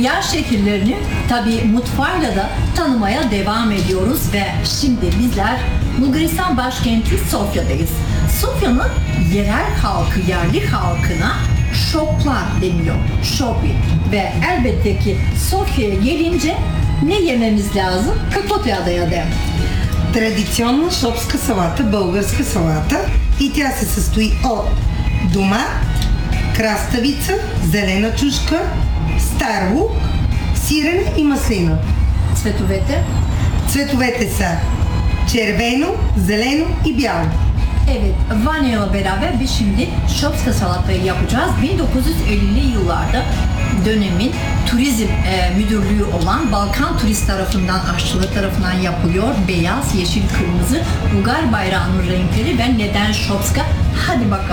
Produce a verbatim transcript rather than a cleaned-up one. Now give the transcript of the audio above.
yer şekillerini tabii mutfağıyla da tanımaya devam ediyoruz ve şimdi bizler Bulgaristan başkenti Sofya'dayız. Sofya'nın yerel halkı, yerli halkına şoplar deniyor. Şopi. Ve elbette ki Sofya'ya gelince ne yememiz lazım? Какво трябва да ядем? Традиционна шопска салата, българска салата, и тя се състои от домат, краставица, зелена чушка, стар лук, сирене и маслина. Цветовете? Цветовете са червено, зелено и бяло. Evet, Vanya'la beraber biz şimdi şopska salatayı yapacağız. bin dokuz yüz ellili yıllarda dönemin turizm e, müdürlüğü olan Balkan Turist tarafından, aşçılar tarafından yapılıyor. Beyaz, yeşil, kırmızı, Bulgar bayrağının renkleri ve neden şopska? Hadi bakalım.